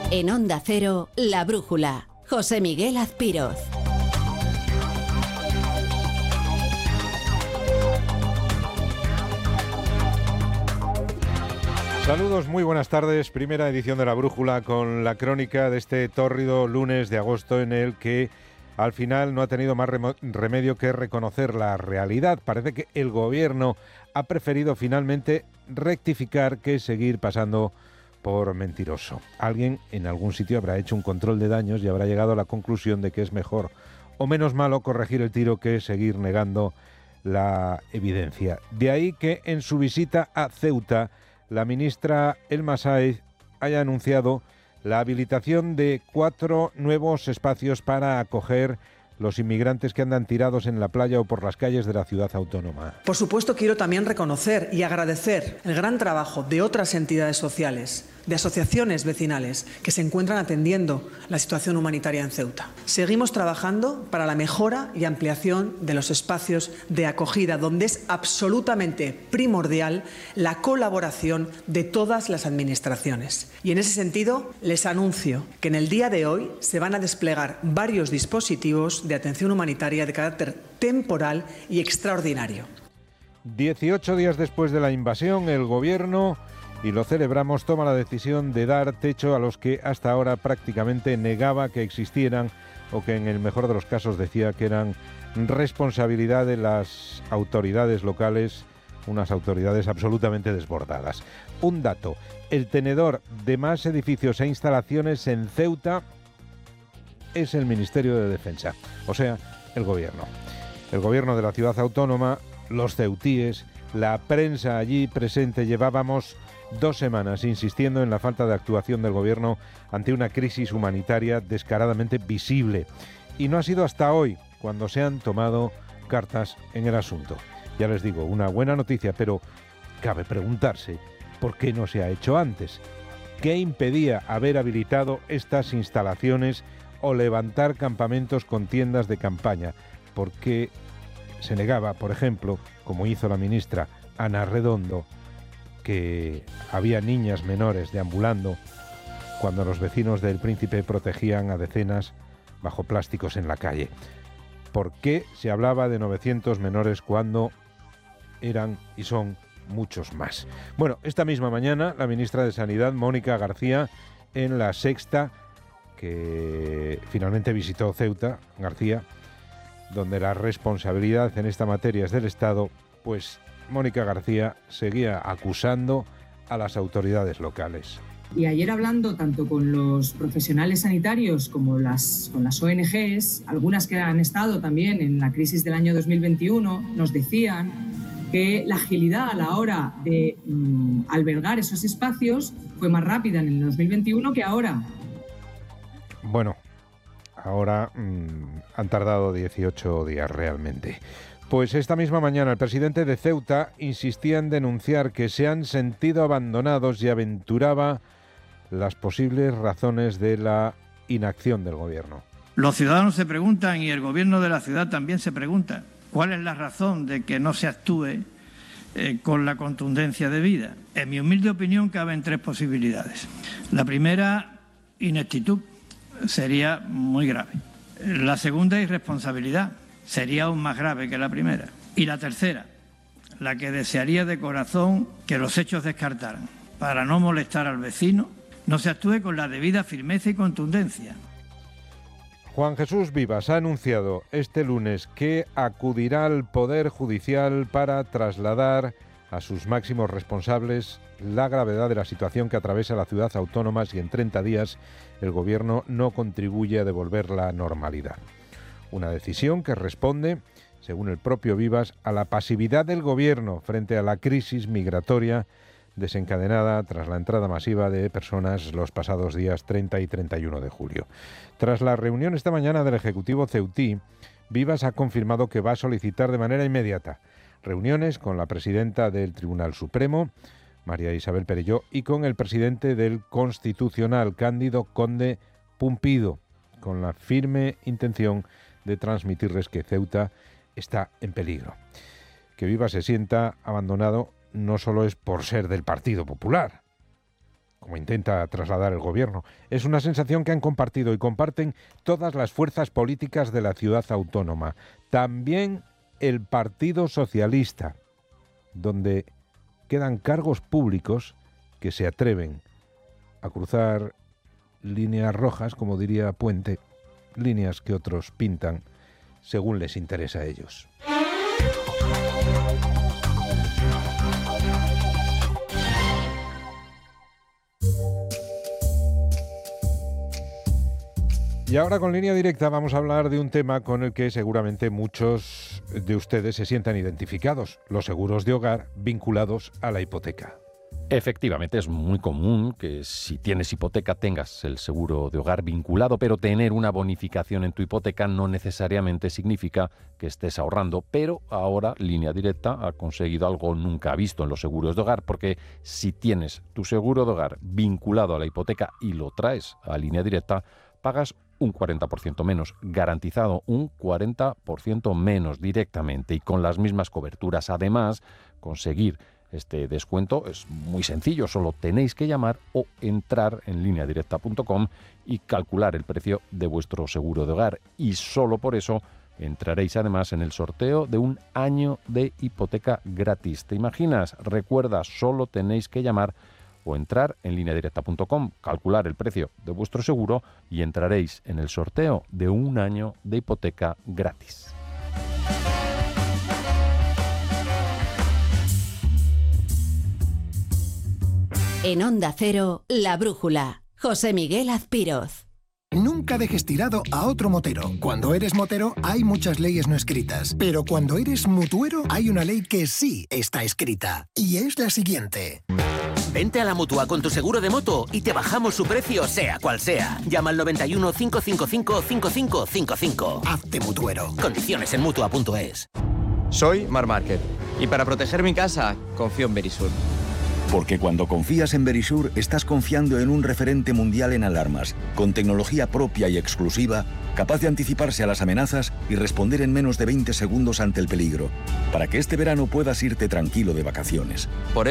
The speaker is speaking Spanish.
En Onda Cero, La Brújula. José Miguel Azpiroz. Saludos, muy buenas tardes. Primera edición de La Brújula con la crónica de este tórrido lunes de agosto en el que al final no ha tenido más remedio que reconocer la realidad. Parece que el gobierno ha preferido finalmente rectificar que seguir pasando por mentiroso. Alguien en algún sitio habrá hecho un control de daños y habrá llegado a la conclusión de que es mejor o menos malo corregir el tiro que seguir negando la evidencia. De ahí que en su visita a Ceuta la ministra Elma Sáez haya anunciado la habilitación de 4 nuevos espacios para acoger los inmigrantes que andan tirados en la playa o por las calles de la ciudad autónoma. Por supuesto, quiero también reconocer y agradecer el gran trabajo de otras entidades sociales, de asociaciones vecinales que se encuentran atendiendo la situación humanitaria en Ceuta. Seguimos trabajando para la mejora y ampliación de los espacios de acogida, donde es absolutamente primordial la colaboración de todas las administraciones. Y en ese sentido, les anuncio que en el día de hoy se van a desplegar varios dispositivos de atención humanitaria de carácter temporal y extraordinario. 18 días después de la invasión, el gobierno, y lo celebramos, toma la decisión de dar techo a los que hasta ahora prácticamente negaba que existieran o que en el mejor de los casos decía que eran responsabilidad de las autoridades locales, unas autoridades absolutamente desbordadas. Un dato: el tenedor de más edificios e instalaciones en Ceuta es el Ministerio de Defensa, o sea, el gobierno. El gobierno de la ciudad autónoma, los ceutíes, la prensa allí presente, llevábamos 2 semanas insistiendo en la falta de actuación del gobierno ante una crisis humanitaria descaradamente visible. Y no ha sido hasta hoy cuando se han tomado cartas en el asunto. Ya les digo, una buena noticia, pero cabe preguntarse por qué no se ha hecho antes. ¿Qué impedía haber habilitado estas instalaciones o levantar campamentos con tiendas de campaña? ¿Por qué se negaba, por ejemplo, como hizo la ministra Ana Redondo, que había niñas menores deambulando cuando los vecinos del Príncipe protegían a decenas bajo plásticos en la calle? ¿Por qué se hablaba de 900 menores cuando eran y son muchos más? Bueno, esta misma mañana la ministra de Sanidad, Mónica García, en La Sexta, que finalmente visitó Ceuta, García, donde la responsabilidad en esta materia es del Estado, pues Mónica García seguía acusando a las autoridades locales. Y ayer, hablando tanto con los profesionales sanitarios como con las ONGs, algunas que han estado también en la crisis del año 2021, nos decían que la agilidad a la hora de albergar esos espacios fue más rápida en el 2021 que ahora. Bueno, ahora han tardado 18 días realmente. Pues esta misma mañana el presidente de Ceuta insistía en denunciar que se han sentido abandonados y aventuraba las posibles razones de la inacción del gobierno. Los ciudadanos se preguntan, y el gobierno de la ciudad también se pregunta, ¿cuál es la razón de que no se actúe con la contundencia debida? En mi humilde opinión caben 3 posibilidades. La primera, ineptitud, sería muy grave. La segunda, irresponsabilidad, sería aún más grave que la primera. Y la tercera, la que desearía de corazón que los hechos descartaran. Para no molestar al vecino, no se actúe con la debida firmeza y contundencia. Juan Jesús Vivas ha anunciado este lunes que acudirá al Poder Judicial para trasladar a sus máximos responsables la gravedad de la situación que atraviesa la ciudad autónoma si en 30 días el gobierno no contribuye a devolver la normalidad. Una decisión que responde, según el propio Vivas, a la pasividad del gobierno frente a la crisis migratoria desencadenada tras la entrada masiva de personas los pasados días 30 y 31 de julio. Tras la reunión esta mañana del Ejecutivo ceutí, Vivas ha confirmado que va a solicitar de manera inmediata reuniones con la presidenta del Tribunal Supremo, María Isabel Perelló, y con el presidente del Constitucional, Cándido Conde Pumpido, con la firme intención de transmitirles que Ceuta está en peligro. Que Vivas se sienta abandonado no solo es por ser del Partido Popular, como intenta trasladar el gobierno. Es una sensación que han compartido y comparten todas las fuerzas políticas de la ciudad autónoma. También el Partido Socialista, donde quedan cargos públicos que se atreven a cruzar líneas rojas, como diría Puente, líneas que otros pintan según les interesa a ellos. Y ahora con Línea Directa vamos a hablar de un tema con el que seguramente muchos de ustedes se sientan identificados, los seguros de hogar vinculados a la hipoteca. Efectivamente, es muy común que si tienes hipoteca tengas el seguro de hogar vinculado, pero tener una bonificación en tu hipoteca no necesariamente significa que estés ahorrando. Pero ahora Línea Directa ha conseguido algo nunca visto en los seguros de hogar, porque si tienes tu seguro de hogar vinculado a la hipoteca y lo traes a Línea Directa, pagas un 40% menos, garantizado un 40% menos directamente y con las mismas coberturas. Además, conseguir este descuento es muy sencillo, solo tenéis que llamar o entrar en lineadirecta.com y calcular el precio de vuestro seguro de hogar. Y solo por eso entraréis además en el sorteo de un año de hipoteca gratis. ¿Te imaginas? Recuerda, solo tenéis que llamar o entrar en lineadirecta.com, calcular el precio de vuestro seguro y entraréis en el sorteo de un año de hipoteca gratis. En Onda Cero, La Brújula. José Miguel Azpiroz. Nunca dejes tirado a otro motero. Cuando eres motero hay muchas leyes no escritas, pero cuando eres mutuero hay una ley que sí está escrita, y es la siguiente. Vente a la Mutua con tu seguro de moto y te bajamos su precio sea cual sea. Llama al 91 555 5555. Hazte mutuero. Condiciones en Mutua.es. Soy Marc Márquez y para proteger mi casa confío en Verisur. Porque cuando confías en Verisur, estás confiando en un referente mundial en alarmas, con tecnología propia y exclusiva, capaz de anticiparse a las amenazas y responder en menos de 20 segundos ante el peligro, para que este verano puedas irte tranquilo de vacaciones. Por